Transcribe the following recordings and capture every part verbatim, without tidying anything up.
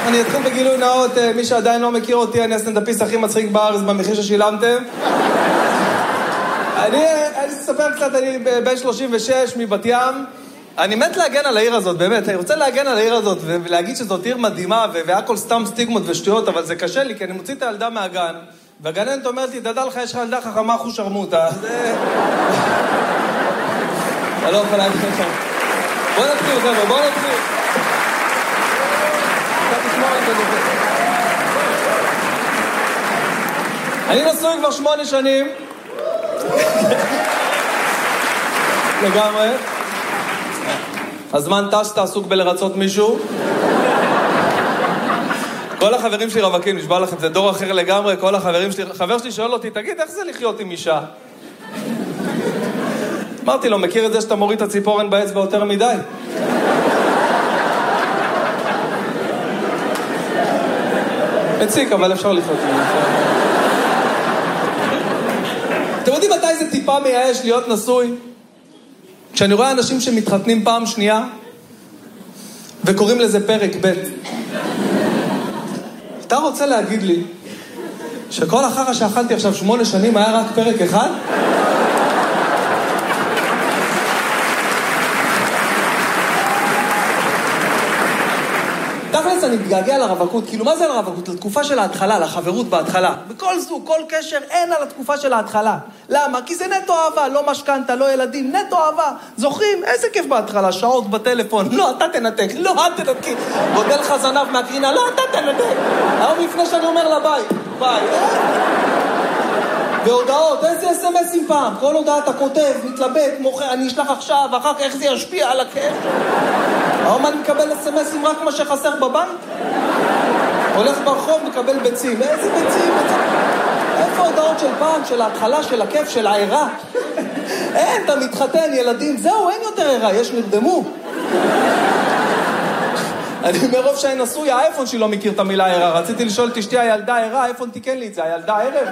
אני אתחיל בגילוי נאות, מי שעדיין לא מכיר אותי, אני הסטנדאפיסט הכי מצחיק בארץ במחיר ששילמתם. אני אספר קצת, אני בן שלושים ושש מבת ים. אני מת להגן על העיר הזאת, באמת. אני רוצה להגן על העיר הזאת ולהגיד שזאת עיר מדהימה והכל סתם סטיגמות ושטויות, אבל זה קשה לי, כי אני מוציא את הילדה מהגן, והגננת אומרת לי, תדע לך, יש לך ילדה חכמה אחוז שרמוטה. זה... אני לא יכול להגיד לך. בוא נתחיל, חבר'ה, בוא נתחיל. אני נשוי כבר שמונה שנים. לגמרי. הזמן טס, אתה עסוק בלרצות מישהו. כל החברים שלי רווקים, נשבע לכם, זה דור אחר לגמרי, כל החברים שלי, חבר שלי שואל אותי, תגיד, איך זה לחיות עם אישה? אמרתי לו, מכיר את זה שאתה מוריד את הציפורן באצבע יותר מדי? מציק, אבל אפשר לחיות עם אישה. אתם יודעים מתי זה טיפה מייאש להיות נשוי? כשאני רואה אנשים שמתחתנים פעם שנייה, וקוראים לזה פרק ב'. אתה רוצה להגיד לי, שכל החרא שאכלתי עכשיו שמונה שנים היה רק פרק אחד? תכלס אני מתגעגע לרווקות, כאילו מה זה לרווקות? לתקופה של ההתחלה, לחברות בהתחלה. בכל זוג, כל קשר, אין על התקופה של ההתחלה. למה? כי זה נטו אהבה, לא משכנתה, לא ילדים, נטו אהבה. זוכרים? איזה כיף בהתחלה, שעות בטלפון, לא, אתה תנתק, לא, אתה תנתק. גודל לך זנב מהקרינה, לא, אתה תנתק. היום לפני שאני אומר לה ביי, ביי. והודעות, איזה אס-אמסים פעם? כל הודעה אתה כותב, מתלבט, מוכר, אני אשלח עכשיו, אחר כך איך זה ישפיע על הקשר. היום אני מקבל אס-אמסים רק מה שחסר בבית? הולך ברחוב, מקבל ביצים. איזה ביצים? איפה הודעות של פעם, של ההתחלה, של הכיף, של העירה? אין, אתה מתחתן, ילדים, זהו, אין יותר עירה, יש נרדמו. אני מרוב שאני נשוי, האייפון שלי לא מכיר את המילה עירה. רציתי לשאול את אשתי, הילדה עירה, האייפון תיקן לי את זה, הילדה ערב.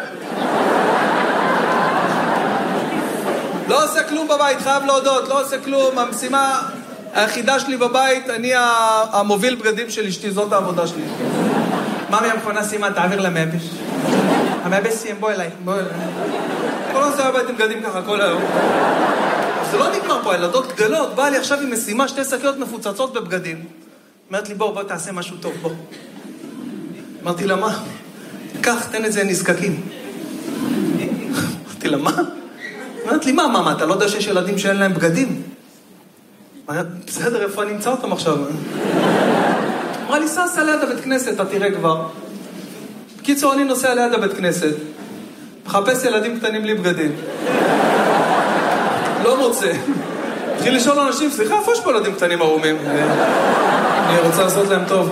לא עושה כלום בבית, חייב להודות, לא עושה כלום. המשימה היחידה שלי בבית, אני המוביל בגדים של אשתי, זאת העבודה שלי. ממי המכונה סימן, תעביר למאבש. המאבש סיים, בוא אליי, בוא אליי. כל נושא הבית עם בגדים ככה, כל היום. זה לא נגמר פה, הילדות גדלות, באה לי עכשיו עם משימה, שתי שקיות מפוצצות בבגדים. אומרת לי, בוא, בוא תעשה משהו טוב, בוא. אמרתי לה, מה? קח, תן את זה נזקקים. אמרתי לה, מה? אמרת לי, מה, מה, מה, אתה לא יודע שיש ילדים שאין להם בגדים? בסדר, איפה אני אמצא אותם עכשיו? אמרה לי, סע, סע ליד הבית כנסת, אתה תראה כבר. בקיצור, אני נוסע ליד הבית כנסת, מחפש ילדים קטנים בלי בגדים. לא מוצא. התחיל לשאול אנשים, סליחה, איפה יש פה ילדים קטנים ערומים? אני רוצה לעשות להם טוב.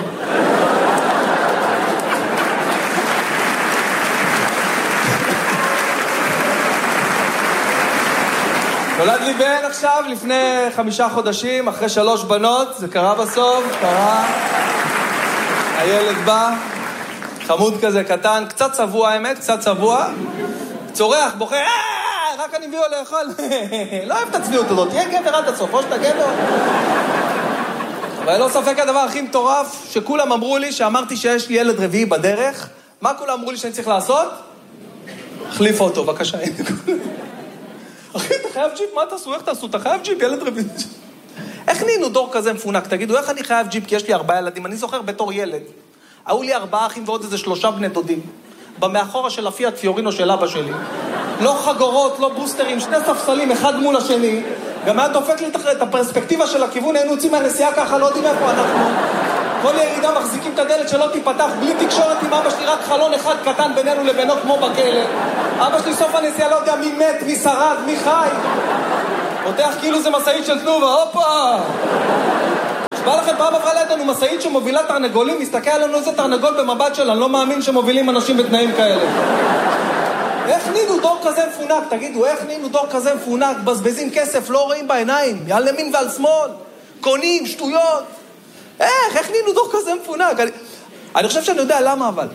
נולד לי בן עכשיו, לפני חמישה חודשים, אחרי שלוש בנות, זה קרה בסוף, קרה. הילד בא, חמוד כזה קטן, קצת צבוע האמת, קצת צבוע, צורח, בוכה, רק אני מביא לו לאכול. לא אוהב את הצביעות הזאת, תהיה גבר עד הסוף, או שאתה גבר. אבל לא ספק הדבר הכי מטורף, שכולם אמרו לי, שאמרתי שיש לי ילד רביעי בדרך, מה כולם אמרו לי שאני צריך לעשות? החליף אותו, בבקשה. אחי, אתה חייב ג'יפ, מה תעשו? איך תעשו? אתה חייב ג'יפ, ילד רביעי. איך נהיינו דור כזה מפונק? תגידו, איך אני חייב ג'יפ? כי יש לי ארבעה ילדים. אני זוכר בתור ילד. היו לי ארבעה אחים ועוד איזה שלושה בני דודים. במאחורה של הפיאט פיורינו של אבא שלי. לא חגורות, לא בוסטרים, שני ספסלים, אחד מול השני. גם היה דופק לי את הפרספקטיבה של הכיוון, היינו יוצאים מהנסיעה ככה, לא יודעים איפה אנחנו. כל ירידה מחזיקים את הדלת שלא תיפתח, בלי תקשורת עם אבא שלי, רק חלון אחד קטן בינינו לבינו כמו בכלא. אבא שלי סוף הנסיעה לא יודע מי מת, מי שרד, מי חי. פותח כאילו זה מסעית של תנובה, הופה! שבא לכם פעם עברה לידינו מסעית שמובילה תרנגולים, מסתכל עלינו איזה תרנגול במבט שלה, אני לא מאמין שמובילים אנשים בתנאים כאלה. איך נהיינו דור כזה מפונק? תגידו, איך נהיינו דור כזה מפונק? בזבזים כסף, לא רואים בעיניים, על ימין ועל שמאל, קונים, שטויות. איך, איך נהיינו דור כזה מפונק? אני, אני חושב שאני יודע למה אבל.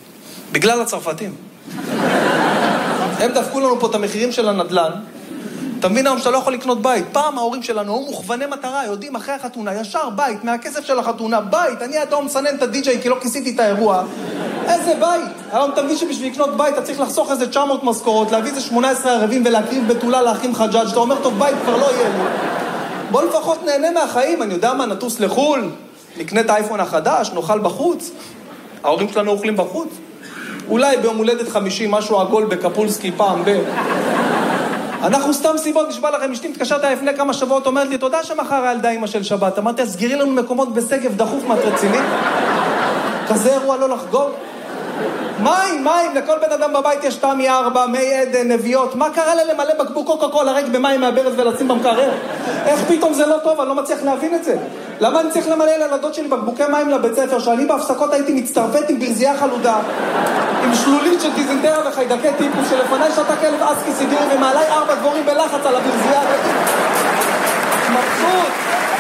בגלל הצרפתים. הם דפקו לנו פה את המחירים של הנדלן, אתה מבין היום שאתה לא יכול לקנות בית. פעם ההורים שלנו היו מוכווני מטרה, יודעים אחרי החתונה, ישר בית, מהכסף של החתונה, בית. אני עד היום מסנן את הדי-ג'יי כי לא כיסיתי את האירוע. איזה בית? היום אתה מבין שבשביל לקנות בית אתה צריך לחסוך איזה תשע מאות משכורות, להביא איזה שמונה עשרה ערבים ולהקריב בתולה לאחים חג'אג'. אתה אומר, טוב, בית כבר לא יהיה לי. בוא לפחות נהנה מהחיים, אני יודע מה, נטוס לחול, נקנה את האייפון החדש, נאכל בחוץ. ההורים שלנו אוכלים בחוץ. אולי ביום הולדת חמישים, משהו עגול בקפולסקי פעם ב... אנחנו סתם סיבות, נשבע לכם, אשתי מתקשרת לפני כמה שבועות, אומרת לי, תודה שמחר הילדה אמא של שבת. אמרתי, אז סגירי לנו מקומות בסגב דחוף מהתרציני. כזה אירוע לא לחגוג. מים, מים, לכל בן אדם בבית יש תמי ארבע, מי עדן, נביאות. מה קרה לה למלא בקבוק קוקה קולה ריק במים מהברז ולשים במקרר? איך פתאום זה לא טוב? אני לא מצליח להבין את זה. למה אני צריך למלא לילדות שלי בקבוקי מים לבית ספר, שאני בהפסקות הייתי מצטרפת עם ברזייה חלודה, עם שלולית של דיזנטריה וחיידקי טיפוס, שלפניי שאתה כלב אסקי סידורי ומעליי ארבע דבורים בלחץ על הברזייה. מבסוט.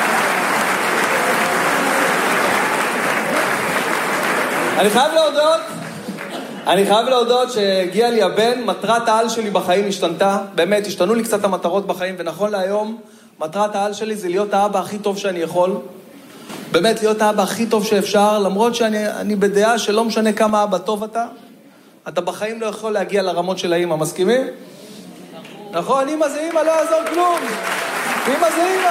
אני חייב להודות, אני חייב להודות שהגיע לי הבן, מטרת העל שלי בחיים השתנתה, באמת, השתנו לי קצת המטרות בחיים, ונכון להיום, מטרת העל שלי זה להיות האבא הכי טוב שאני יכול, באמת להיות האבא הכי טוב שאפשר, למרות שאני אני בדעה שלא משנה כמה אבא טוב אתה, אתה בחיים לא יכול להגיע לרמות של האמא, מסכימים? נכון, אמא זה אמא, לא יעזור כלום, אמא זה אמא.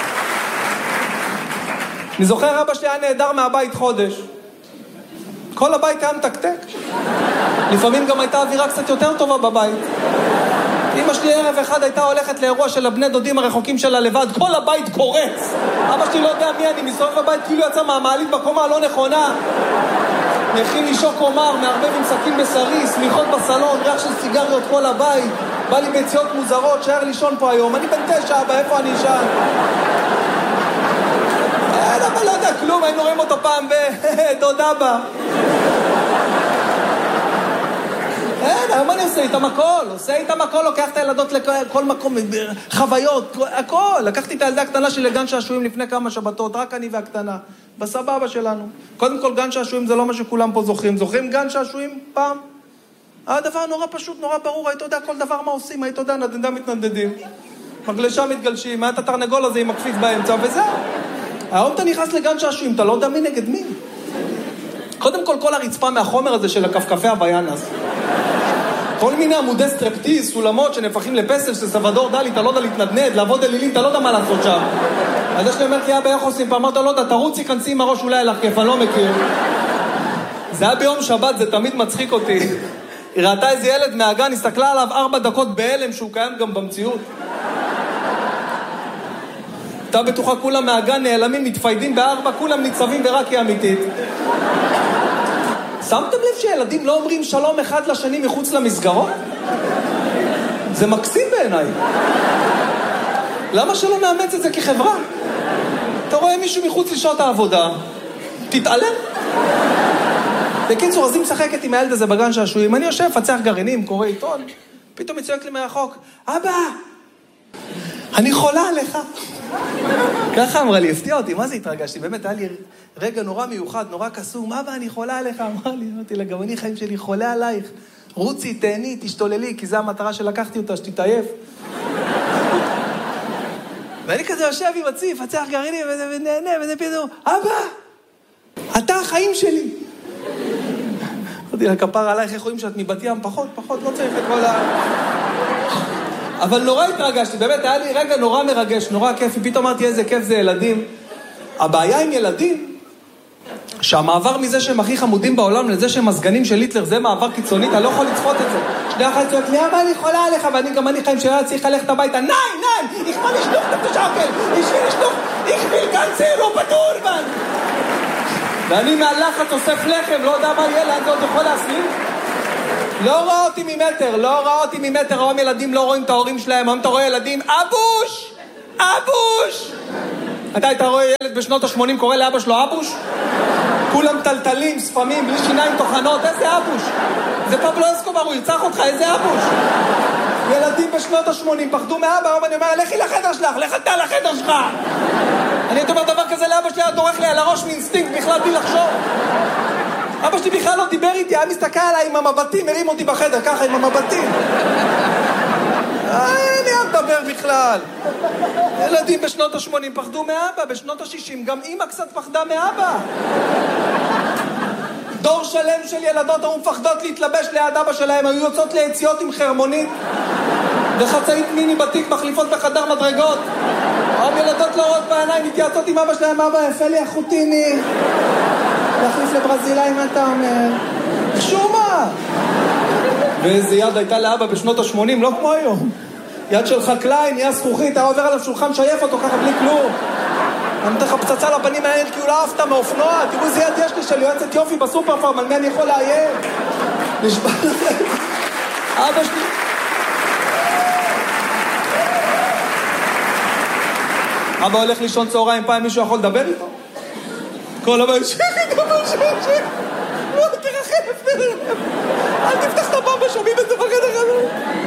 אני זוכר, אבא שלי היה נהדר מהבית חודש, כל הבית היה מתקתק. לפעמים גם הייתה אווירה קצת יותר טובה בבית. אמא שלי ערב אחד הייתה הולכת לאירוע של הבני דודים הרחוקים שלה לבד, כל הבית קורץ. אבא שלי לא יודע מי אני, מסתובב בבית כאילו יצא מהמעלית בקומה הלא נכונה. מכין לי שוק אומר, מערבב עם סכין בשרי, סמיכות בסלון, ריח של סיגריות כל הבית. בא לי ביציות מוזרות, שער לישון פה היום. אני בן תשע, אבא, איפה אני אשן? אין, אבל לא יודע כלום, היינו רואים אותו פעם בדוד אבא. אין, היום אני עושה איתם הכל, עושה איתם הכל, לוקח את הילדות לכל מקום, חוויות, הכל. לקחתי את הילדה הקטנה שלי לגן שעשועים לפני כמה שבתות, רק אני והקטנה, בסבבה שלנו. קודם כל, גן שעשועים זה לא מה שכולם פה זוכרים. זוכרים גן שעשועים פעם? הדבר נורא פשוט, נורא ברור, היית יודע כל דבר מה עושים, היית יודע, נדנדה מתנדדים, מגלשה מתגלשים, היה את התרנגול הזה עם הקפיץ באמצע, וזהו. היום אתה נכנס לגן שעשועים, אתה לא יודע מי נגד מי. קודם כל, כל הרצפה מהחומר הזה של הכפכפי הוויאנס. כל מיני עמודי סטרפטיז, סולמות שנפחים לפסל של סבדור דלי, אתה לא יודע להתנדנד, לעבוד אלילים, אתה לא יודע מה לעשות שם. אז יש לי אומר, כי אבא איך עושים פעם, אמרת, לא יודע, תרוצי, כנסי עם הראש אולי לך כיף, אני לא מכיר. זה היה ביום שבת, זה תמיד מצחיק אותי. היא ראתה איזה ילד מהגן, הסתכלה עליו ארבע דקות בהלם שהוא קיים גם במציאות. אתה בטוחה כולם מהגן נעלמים, מתפיידים בארבע, כולם ניצבים ורק היא אמיתית. שמתם לב שילדים לא אומרים שלום אחד לשני מחוץ למסגרות? זה מקסים בעיניי. למה שלא נאמץ את זה כחברה? אתה רואה מישהו מחוץ לשעות העבודה, תתעלם. בקיצור, אז היא משחקת עם הילד הזה בגן שעשועים, אני יושב, פצח גרעינים, קורא עיתון, פתאום מצויק לי מהרחוק, אבא, אני חולה עליך. ככה אמרה לי, הפתיע אותי, מה זה התרגשתי? באמת, היה לי רגע נורא מיוחד, נורא קסום, אבא, אני חולה עליך, אמרה לי, אמרתי לה, גם אני חיים שלי חולה עלייך, רוצי, תהני, תשתוללי, כי זו המטרה שלקחתי אותה, שתתעייף. ואני כזה יושב עם הציף, פצח גרעינים, ונהנה, וזה פתאום, אבא, אתה החיים שלי. אמרתי לה, כפר עלייך, איך רואים שאת מבת ים, פחות, פחות, לא צריך את כל ה... אבל נורא התרגשתי, באמת, היה לי רגע נורא מרגש, נורא כיף, פתאום אמרתי איזה כיף זה ילדים. הבעיה עם ילדים, שהמעבר מזה שהם הכי חמודים בעולם לזה שהם הסגנים של היטלר, זה מעבר קיצוני, אתה לא יכול לצפות את זה. שני אחת צועק לי, אבא, אני חולה עליך, ואני גם אני חיים שלה צריך ללכת הביתה, ניי, ניי, איך מה נשלוח את השקל, איך מה נשלוח, איך מלגן לא פתור, מן. ואני מהלחץ אוסף לחם, לא יודע מה יהיה, לאן זה עוד יכול להסלים. לא רואה אותי ממטר, לא רואה אותי ממטר, היום ילדים לא רואים את ההורים שלהם, היום אתה רואה ילדים, אבוש! אבוש! אתה היית רואה ילד בשנות ה-שמונים קורא לאבא שלו אבוש? כולם טלטלים, ספמים, בלי שיניים תוכנות, איזה אבוש? זה פבלו אסקובר, הוא ירצח אותך, איזה אבוש? ילדים בשנות ה-שמונים פחדו מאבא, היום אני אומר, לכי לחדר שלך, לך אתה לחדר שלך! אני הייתי אומר דבר כזה לאבא שלי, היה דורך לי על הראש מאינסטינקט, בכלל בלי לחשוב. אבא שלי בכלל לא דיבר איתי, היה מסתכל עליי עם המבטים, הרים אותי בחדר, ככה עם המבטים. אין לי אל דבר בכלל. בכלל. ילדים בשנות ה-שמונים פחדו מאבא, בשנות ה-שישים גם אמא קצת פחדה מאבא. דור שלם של ילדות היו מפחדות להתלבש ליד אבא שלהם, היו יוצאות ליציאות עם חרמונית וחצאית מיני בתיק מחליפות בחדר מדרגות. עוד ילדות לא רואות בעיניים, מתייעצות עם אבא שלהם, אבא יפה לי החוטיני, להחליף לברזילאי מה אתה אומר? שומה! ואיזה יד הייתה לאבא בשנות ה-שמונים, לא כמו היום. יד של חקלאי, נהיה זכוכית, היה עובר עליו שולחן, שייף אותו ככה בלי כלום. אני נותן לך פצצה לפנים מהעיר כי הוא לא אהבת מאופנוע. תראו איזה יד יש לי של יועצת יופי בסופר פארם, על מי אני יכול לאיים? נשבע לכם. אבא שלי... אבא הולך לישון צהריים, פעם מישהו יכול לדבר איתו? כל הבא, שקט, אבא, שקט. לא, תרחף, תרחף. אל תפתח את הבמבה, שומעים את זה בחדר הזה.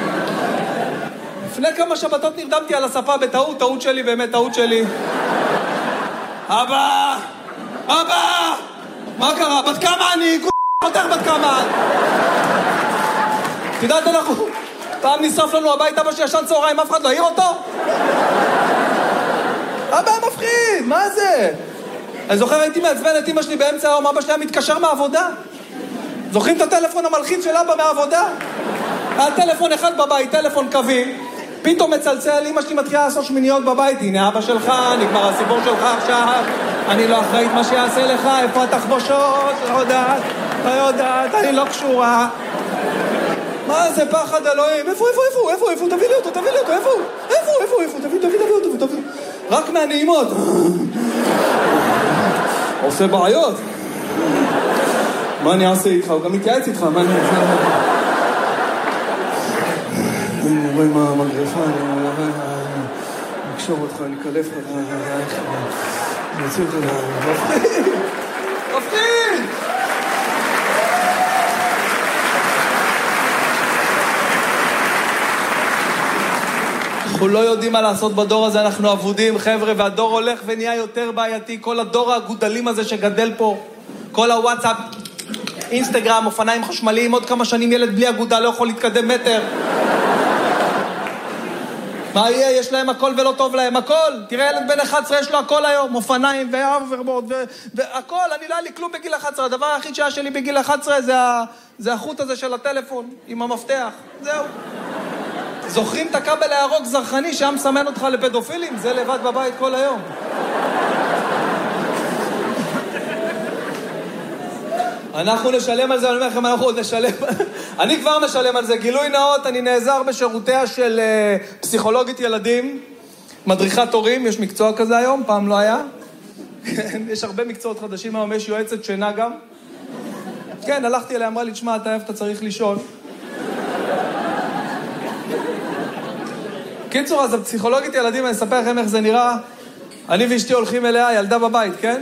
לפני כמה שבתות נרדמתי על הספה בטעות, טעות שלי, באמת טעות שלי. אבא! אבא! מה קרה? בת כמה אני? כותך בת כמה? תדעת אנחנו... פעם נשרף לנו הבית, אבא שישן צהריים, אף אחד לא העיר אותו? אבא מפחיד, מה זה? אני זוכר, הייתי מעצבן את אמא שלי באמצע היום, אבא שלי היה מתקשר מהעבודה. זוכרים את הטלפון המלחיץ של אבא מהעבודה? היה טלפון אחד בבית, טלפון קווי, פתאום מצלצל, אמא שלי מתחילה לעשות שמיניות בבית, הנה אבא שלך, נגמר הסיפור שלך עכשיו, אני לא אחראית מה שיעשה לך, איפה התחבושות, לא יודעת, לא יודעת, אני לא קשורה. מה זה פחד אלוהים? איפה, איפה, איפה, איפה, איפה, תביא לי אותו, תביא לי אותו, איפה, איפה, איפה, איפה, תביא, תביא, תביא אותו, תביא. רק מהנעימות. עושה בעיות. מה אני אעשה איתך? הוא גם מתייעץ איתך, מה אני אעשה? אני רואה מה המגרפה, אני אקשור אותך, אני אקלף לך, אני אוציא אותך, מפחיד! מפחיד! אנחנו לא יודעים מה לעשות בדור הזה, אנחנו עבודים, חבר'ה, והדור הולך ונהיה יותר בעייתי, כל הדור הגודלים הזה שגדל פה, כל הוואטסאפ, אינסטגרם, אופניים חשמליים, עוד כמה שנים ילד בלי אגודה לא יכול להתקדם מטר. מה יהיה? יש להם הכל ולא טוב להם, הכל. תראה, ילד בן אחת עשרה יש לו הכל היום, אופניים ואוברבורד והכל. אני לא היה לי כלום בגיל אחת עשרה, הדבר היחיד שהיה שלי בגיל אחת עשרה זה, ה... זה החוט הזה של הטלפון עם המפתח, זהו. זוכרים את הכבל הירוק זרחני שהיה מסמן אותך לפדופילים? זה לבד בבית כל היום. אנחנו נשלם על זה, אני אומר לכם, אנחנו עוד נשלם. אני כבר משלם על זה. גילוי נאות, אני נעזר בשירותיה של uh, פסיכולוגית ילדים, מדריכת הורים, יש מקצוע כזה היום, פעם לא היה. יש הרבה מקצועות חדשים היום, יש יועצת שינה גם. כן, הלכתי אליה, אמרה לי, תשמע, אתה איפה אתה צריך לישון. קיצור, אז הפסיכולוגית ילדים, אני אספר לכם איך זה נראה. אני ואשתי הולכים אליה, ילדה בבית, כן?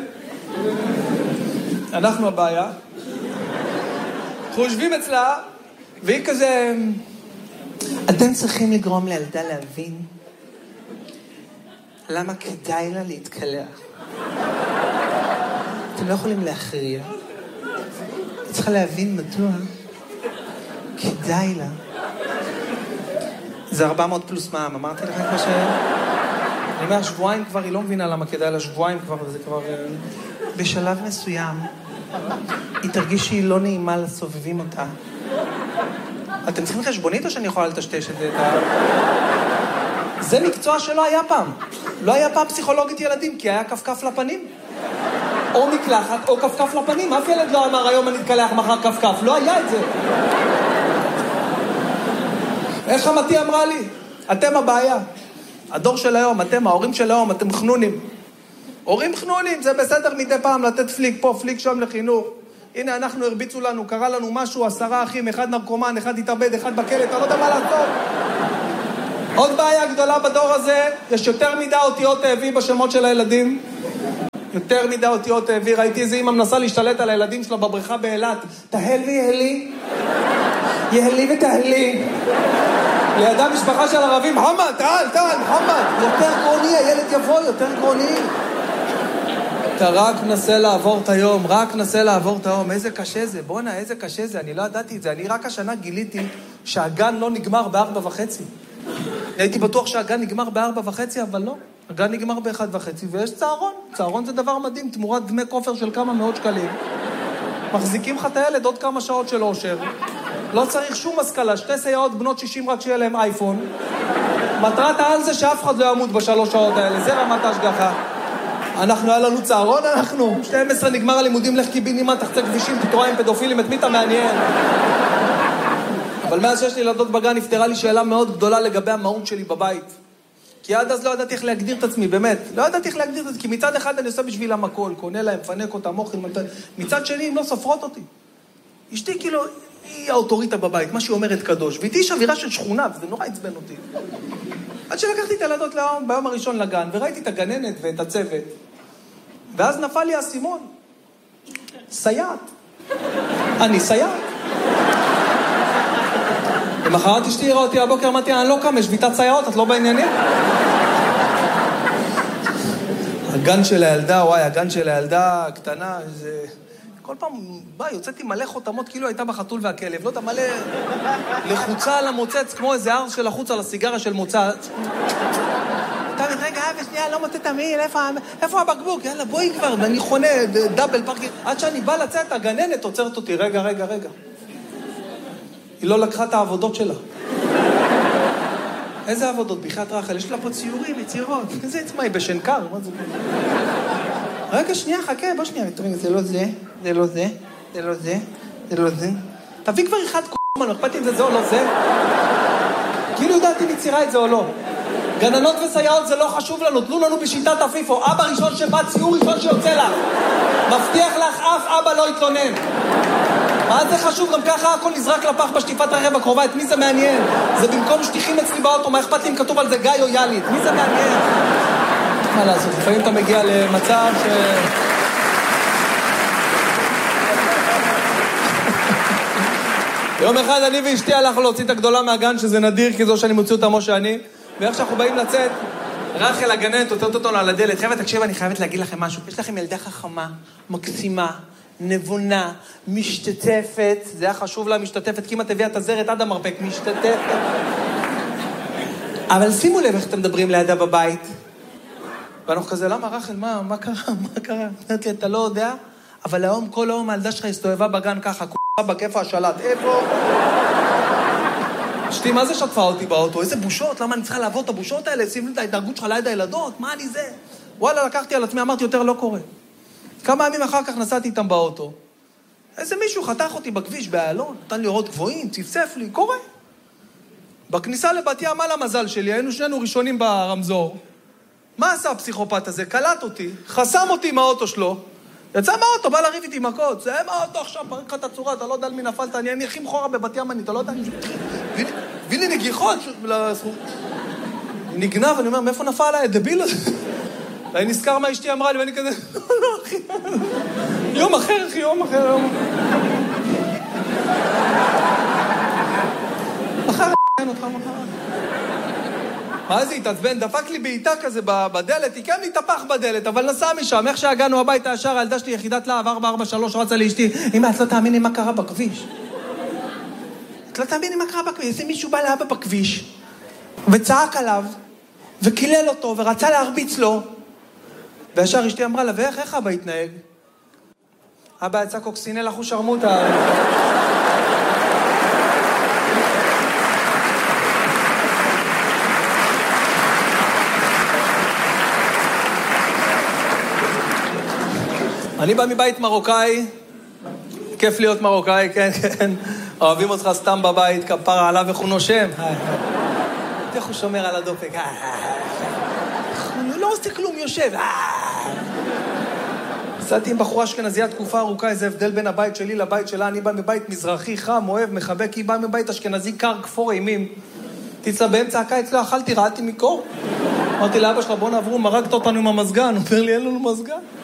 אנחנו הבעיה. אנחנו יושבים אצלה, והיא כזה... אתם צריכים לגרום לילדה להבין למה כדאי לה להתקלח. אתם לא יכולים להכריע. היא צריכה להבין מדוע כדאי לה. זה ארבע מאות פלוס מע"מ, אמרתי לכם כבר ש... אני אומר, שבועיים כבר, היא לא מבינה למה כדאי לה, שבועיים כבר, וזה כבר... בשלב מסוים, היא תרגיש שהיא לא נעימה לסובבים אותה. אתם צריכים חשבונית או שאני יכולה לטשטש את זה? זה מקצוע שלא היה פעם. לא היה פעם פסיכולוגית ילדים, כי היה כפכף לפנים. או מקלחת או כפכף לפנים. אף ילד לא אמר, היום אני אתקלח מחר כפכף. לא היה את זה. איך חמתי אמרה לי? אתם הבעיה. הדור של היום, אתם, ההורים של היום, אתם חנונים. הורים חנונים, זה בסדר מדי פעם לתת פליק פה, פליק שם לחינוך. הנה, אנחנו הרביצו לנו, קרה לנו משהו, עשרה אחים, אחד נרקומן, אחד התאבד, אחד בכלא, אתה לא יודע מה לעשות. עוד בעיה גדולה בדור הזה, יש יותר מדי אותיות האבי בשמות של הילדים. יותר מדי אותיות האבי, ראיתי איזה אמא מנסה להשתלט על הילדים שלה בבריכה באילת. תהל ויהלי, יהלי ותהלי. לידה משפחה של ערבים, חמד, תהל, תהל, חמד. יותר גרוני, הילד יבוא, יותר גרוני. אתה רק נסה לעבור את היום, רק נסה לעבור את היום. איזה קשה זה, בונה, איזה קשה זה. אני לא ידעתי את זה. אני רק השנה גיליתי שהגן לא נגמר בארבע וחצי. הייתי בטוח שהגן נגמר בארבע וחצי, אבל לא. הגן נגמר באחד וחצי, ויש צהרון. צהרון זה דבר מדהים, תמורת דמי כופר של כמה מאות שקלים. מחזיקים לך את הילד עוד כמה שעות של אושר. לא צריך שום השכלה, שתי סייעות בנות שישים רק שיהיה להם אייפון. מטרת העל זה שאף אחד לא ימות בשלוש שעות האלה, זה רמת ההשגחה. אנחנו, היה לנו צהרון, אנחנו. שתים עשרה נגמר הלימודים, לך קיבינימה, תחצה כבישים, תתראה עם פדופילים, את מי אתה מעניין? אבל מאז שיש לי ילדות בגן, נפתרה לי שאלה מאוד גדולה לגבי המהות שלי בבית. כי עד אז לא ידעתי איך להגדיר את עצמי, באמת. לא ידעתי איך להגדיר את עצמי, כי מצד אחד אני עושה בשבילם הכל, קונה להם, פנק אותם, אוכל, מצד שני, הם לא סופרות אותי. אשתי כאילו, היא האוטוריטה בבית, מה שהיא אומרת קדוש, ואיתי יש אווירה של שכונה, וזה נורא עצבן אותי. עד שלקחתי את הילדות ביום הראשון לגן, וראיתי את הגננת ואת הצוות, ואז נפל לי הסימון. סייעת. אני סייעת. למחרת אשתי הראה אותי הבוקר, אמרתי, אני לא קם, יש שביתת סייעות, את לא בעניינים? הגן של הילדה, וואי, הגן של הילדה הקטנה, זה... כל פעם, בא, יוצאתי מלא חותמות, כאילו הייתה בחתול והכלב, לא יודע, מלא לחוצה על המוצץ, כמו איזה ארס של החוץ על הסיגריה של מוצץ. אתה אומר, רגע, אבא, שנייה, לא מוצא תמיל, איפה הבקבוק? יאללה, בואי כבר, ואני חונה, דאבל פארקינג. עד שאני בא לצאת, הגננת עוצרת אותי, רגע, רגע, רגע. היא לא לקחה את העבודות שלה. איזה עבודות? בחיית רחל, יש לה פה ציורים, יצירות. איזה עצמה, היא בשנקר, מה זה? רגע, שנייה, חכה, בוא שנייה. זה לא זה, זה לא זה, זה לא זה, זה לא זה. תביא כבר אחד קומן, אכפת אם זה זה או לא זה. כאילו יודעתי מצירה את זה או לא. גננות וסייעות זה לא חשוב לנו, תנו לנו בשיטת הפיפו. אבא ראשון שבא, ציור ראשון שיוצא לך. מבטיח לך, אף אבא לא יתלונן. מה זה חשוב? גם ככה הכל נזרק לפח בשטיפת הרכב הקרובה, את מי זה מעניין? זה במקום שטיחים אצלי באוטו, מה אכפת לי אם כתוב על זה גיא או יאלי? את מי זה מעניין? מה לעשות? לפעמים אתה מגיע למצב ש... יום אחד אני ואשתי הלכנו להוציא את הגדולה מהגן, שזה נדיר, כי זו שאני מוציא אותה כמו שאני, ואיך שאנחנו באים לצאת, רחל הגננת עוצרת אותנו על הדלת. חבר'ה, תקשיב, אני חייבת להגיד לכם משהו. יש לכם ילדה חכמה, מקסימה, נבונה, משתתפת, זה היה חשוב לה, משתתפת, כמעט הביאה את הזרת עד המרפק, משתתפת. אבל שימו לב איך אתם מדברים לידה בבית. ואנחנו כזה, למה רחל, מה, מה קרה, מה קרה? אתה לא יודע, אבל היום, כל היום הילדה שלך הסתובבה בגן ככה, כולה בכיפה השלט, איפה? אשתי, מה זה שטפה אותי באוטו? איזה בושות, למה אני צריכה לעבוד את הבושות האלה? שים לי את ההתנהגות שלך ליד הילדות, מה אני זה? וואלה, לקחתי על עצמי, אמרתי, יותר לא קורה. כמה ימים אחר כך נסעתי איתם באוטו. איזה מישהו חתך אותי בכביש באלון, נתן לי אורות גבוהים, צפצף לי, קורה. בכניסה לבת ים, על המזל שלי, היינו שנינו ראשונים ברמזור. מה עשה הפסיכופת הזה? קלט אותי, חסם אותי עם האוטו שלו, יצא מהאוטו, בא להריב איתי מכות, זה מהאוטו עכשיו, פרק לך את הצורה, אתה לא יודע על מי נפלת, אני, אני הכי מכורה בבת ים, אני, אתה לא יודע, הביא לי נגיחות, נגנב, אני אומר, מאיפה נפל עליי, דביל הזה? ואני נזכר מה אשתי אמרה לי, ואני כזה, לא, לא, אחי, יום אחר, אחי, יום אחר, יום אחר. מחר, אין אותך מחר. מה זה התעצבן? דפק לי בעיטה כזה בדלת, היא כן להתהפך בדלת, אבל נסע משם, איך שהגענו הביתה ישר, הילדה שלי יחידת להב ארבע ארבע שלוש, רצה לאשתי, אמא, את לא תאמיני מה קרה בכביש. את לא תאמיני מה קרה בכביש, איזה מישהו בא לאבא בכביש, וצעק עליו, וקילל אותו, ורצה להרביץ לו, וישר אשתי אמרה לה, ואיך, איך אבא התנהג? אבא יצא קוקסינל אחו שרמוטה. אני בא מבית מרוקאי, כיף להיות מרוקאי, כן, כן. אוהבים אותך סתם בבית, כפרה עליו איך הוא נושם. איך הוא שומר על הדופק. הוא לא עושה כלום, יושב. עשיתי עם בחורה אשכנזייה תקופה ארוכה, איזה הבדל בין הבית שלי לבית שלה. אני בא מבית מזרחי, חם, אוהב, מחבק, היא באה מבית אשכנזי קר, כפור אימים. תצלה באמצע הקיץ, לא אכלתי, רעדתי מקור. אמרתי לאבא שלה, בוא נעברו, מרקת אותנו עם המזגן. הוא אומר לי, אין לנו מזגן.